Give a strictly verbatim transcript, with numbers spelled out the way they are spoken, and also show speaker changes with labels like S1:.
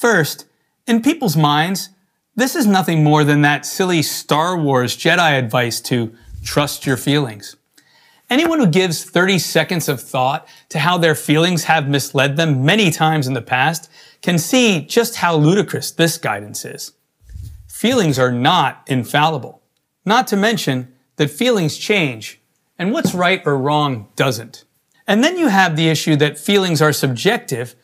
S1: First, in people's minds, this is nothing more than that silly Star Wars Jedi advice to trust your feelings. Anyone who gives thirty seconds of thought to how their feelings have misled them many times in the past can see just how ludicrous this guidance is. Feelings are not infallible. Not to mention that feelings change, and what's right or wrong doesn't. And then you have the issue that feelings are subjective